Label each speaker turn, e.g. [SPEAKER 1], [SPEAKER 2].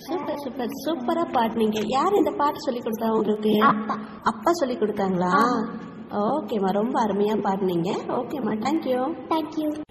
[SPEAKER 1] Super super சூப்பரா பாடுனீங்க. யார் இந்த பாட்டு சொல்லி கொடுத்தா உங்களுக்கு? அப்பா சொல்லி கொடுத்தாங்களா? ஓகேம்மா, ரொம்ப அருமையா பாடுனீங்க. ஓகேம்மா, தேங்க்யூ.